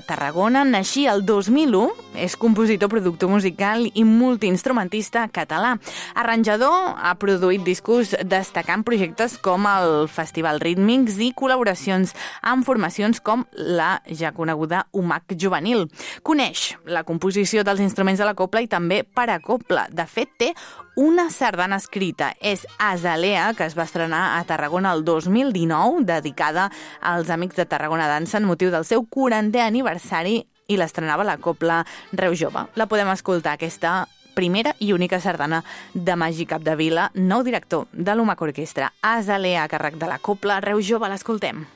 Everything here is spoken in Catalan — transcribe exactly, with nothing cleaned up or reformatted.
Tarragona, naixia el dos mil u, és compositor, productor musical i multiinstrumentista català. Arranjador, ha produït discos destacant projectes com el Festival Rítmics i col·laboracions amb formacions com la ja coneguda U M A C Juvenil. Coneix la composició dels instruments de la cobla i també per a cobla. De fet, té una sardana escrita. És Azalea, que es va estrenar a Tarragona el dos mil dinou, dedicada als amics de Tarragona Dansa en motiu del seu quarantè aniversari, i l'estrenava la cobla Reus Jove. La podem escoltar, aquesta primera i única sardana de Magí Capdevila, nou director de l'U M A C Orquestra. Azalea, a càrrec de la cobla Reus Jove, l'escoltem.